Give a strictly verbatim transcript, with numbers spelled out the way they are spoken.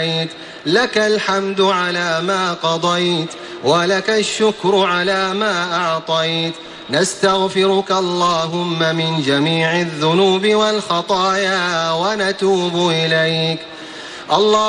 آتيت، لك الحمد على ما قضيت، ولك الشكر على ما أعطيت. نستغفرك اللهم من جميع الذنوب والخطايا ونتوب إليك. الله